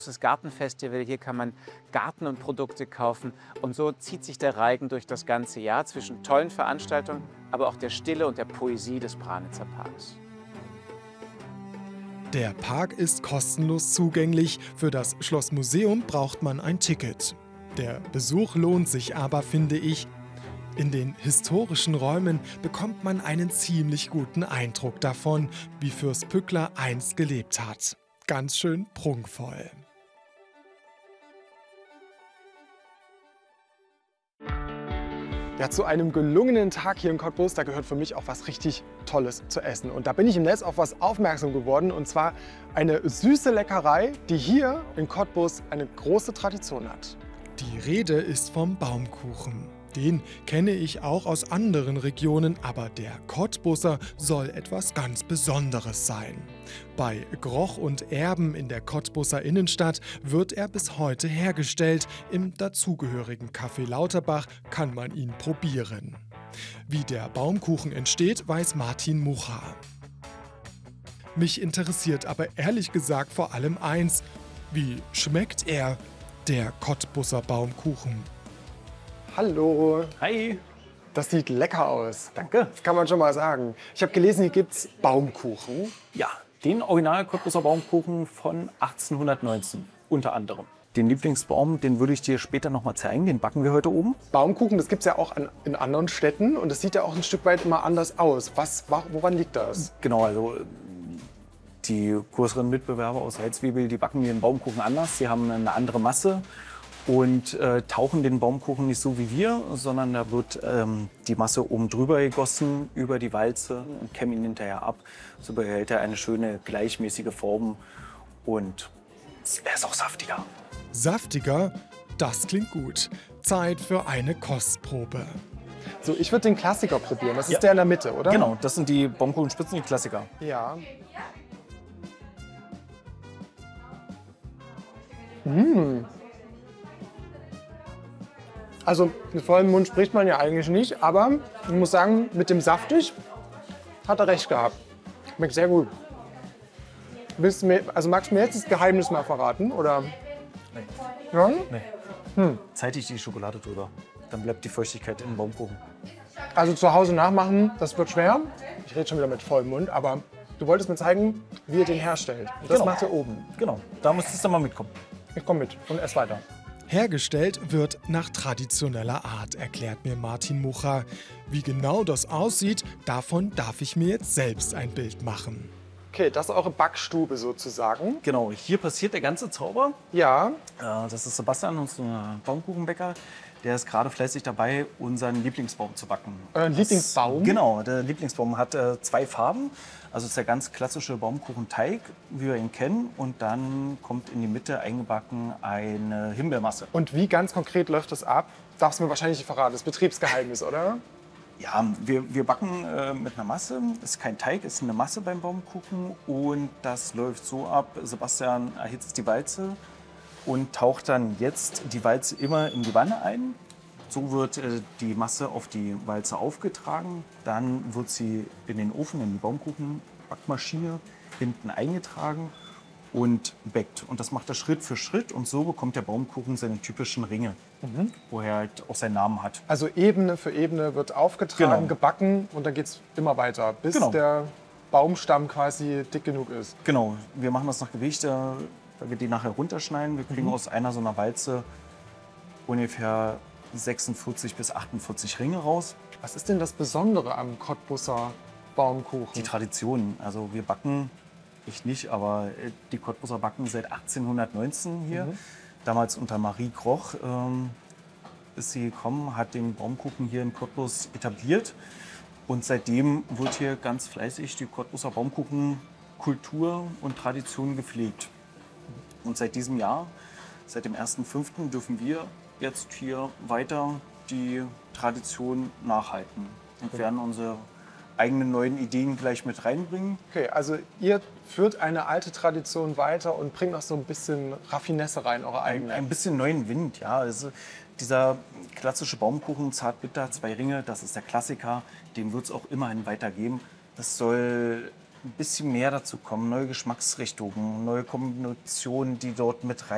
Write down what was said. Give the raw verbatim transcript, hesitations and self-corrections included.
Das Gartenfestival, hier kann man Garten und Produkte kaufen und so zieht sich der Reigen durch das ganze Jahr zwischen tollen Veranstaltungen, aber auch der Stille und der Poesie des Branitzer Parks. Der Park ist kostenlos zugänglich, für das Schlossmuseum braucht man ein Ticket. Der Besuch lohnt sich aber, finde ich. In den historischen Räumen bekommt man einen ziemlich guten Eindruck davon, wie Fürst Pückler einst gelebt hat. Ganz schön prunkvoll. Ja, zu einem gelungenen Tag hier in Cottbus, da gehört für mich auch was richtig Tolles zu essen. Und da bin ich im Netz auf was aufmerksam geworden, und zwar eine süße Leckerei, die hier in Cottbus eine große Tradition hat. Die Rede ist vom Baumkuchen. Den kenne ich auch aus anderen Regionen, aber der Cottbusser soll etwas ganz Besonderes sein. Bei Groch und Erben in der Cottbusser Innenstadt wird er bis heute hergestellt. Im dazugehörigen Café Lauterbach kann man ihn probieren. Wie der Baumkuchen entsteht, weiß Martin Mucha. Mich interessiert aber ehrlich gesagt vor allem eins: Wie schmeckt er, der Cottbusser Baumkuchen? Hallo. Hi. Das sieht lecker aus. Danke. Das kann man schon mal sagen. Ich habe gelesen, hier gibt es Baumkuchen. Ja, den Original Cottbusser Baumkuchen von achtzehnhundertneunzehn unter anderem. Den Lieblingsbaum, den würde ich dir später noch mal zeigen. Den backen wir heute oben. Baumkuchen, das gibt es ja auch an, in anderen Städten, und das sieht ja auch ein Stück weit immer anders aus. Was, woran liegt das? Genau, also die größeren Mitbewerber aus Salzwedel, die backen den Baumkuchen anders. Sie haben eine andere Masse und äh, tauchen den Baumkuchen nicht so wie wir, sondern da wird ähm, die Masse oben drüber gegossen, über die Walze, und kämmen ihn hinterher ab. So behält er eine schöne, gleichmäßige Form, und er ist auch saftiger. Saftiger? Das klingt gut. Zeit für eine Kostprobe. So, ich würde den Klassiker probieren. Das ist Ja. der in der Mitte, oder? Genau, das sind die Baumkuchenspitzen, die Klassiker. Ja. Mmh. Also mit vollem Mund spricht man ja eigentlich nicht, aber ich muss sagen, mit dem saftig hat er recht gehabt. Schmeckt sehr gut. Willst du mir, also magst du mir jetzt das Geheimnis mal verraten, oder? Nee. Ja? Nee. Hm. Zeitig die Schokolade drüber. Dann bleibt die Feuchtigkeit im Baumkuchen. Also zu Hause nachmachen, das wird schwer. Ich rede schon wieder mit vollem Mund, aber du wolltest mir zeigen, wie ihr den herstellt. Und das Genau. macht ihr oben. Genau, da müsstest du mal mitkommen. Ich komme mit und ess weiter. Hergestellt wird nach traditioneller Art, erklärt mir Martin Mucha. Wie genau das aussieht, davon darf ich mir jetzt selbst ein Bild machen. Okay, das ist eure Backstube sozusagen. Genau, hier passiert der ganze Zauber. Ja. Äh, Das ist Sebastian, unser Baumkuchenbäcker. Der ist gerade fleißig dabei, unseren Lieblingsbaum zu backen. Euren Das- Lieblingsbaum? Genau, der Lieblingsbaum hat äh, zwei Farben. Also es ist der ganz klassische Baumkuchenteig, wie wir ihn kennen. Und dann kommt in die Mitte eingebacken eine Himbeermasse. Und wie ganz konkret läuft das ab? Darfst du mir wahrscheinlich nicht verraten. Das ist Betriebsgeheimnis, oder? Ja, wir, wir backen äh, mit einer Masse. Es ist kein Teig, es ist eine Masse beim Baumkuchen. Und das läuft so ab: Sebastian erhitzt die Walze und taucht dann jetzt die Walze immer in die Wanne ein. So wird äh, die Masse auf die Walze aufgetragen. Dann wird sie in den Ofen, in die Baumkuchenbackmaschine hinten eingetragen und backt. Und das macht er Schritt für Schritt. Und so bekommt der Baumkuchen seine typischen Ringe, wo er halt auch seinen Namen hat. Also Ebene für Ebene wird aufgetragen, Genau. gebacken, und dann geht es immer weiter, bis Genau. der Baumstamm quasi dick genug ist. Genau, wir machen das nach Gewicht, äh, weil wir die nachher runterschneiden. Wir kriegen aus einer so einer Walze ungefähr sechsundvierzig bis achtundvierzig Ringe raus. Was ist denn das Besondere am Cottbusser Baumkuchen? Die Tradition, also wir backen, ich nicht, aber äh, die Cottbusser backen seit achtzehnhundertneunzehn hier. Damals unter Marie Groch ähm, ist sie gekommen, hat den Baumkuchen hier in Cottbus etabliert. Und seitdem wird hier ganz fleißig die Cottbusser Baumkuchenkultur und Tradition gepflegt. Und seit diesem Jahr, seit dem ersten fünften dürfen wir jetzt hier weiter die Tradition nachhalten und werden unsere eigenen neuen Ideen gleich mit reinbringen. Okay, also ihr führt eine alte Tradition weiter und bringt noch so ein bisschen Raffinesse rein, eure Ein, eigene. ein bisschen neuen Wind, ja. Also dieser klassische Baumkuchen, Zartbitter, zwei Ringe, das ist der Klassiker. Den wird es auch immerhin weitergeben. Es soll ein bisschen mehr dazu kommen, neue Geschmacksrichtungen, neue Kombinationen, die dort mit rein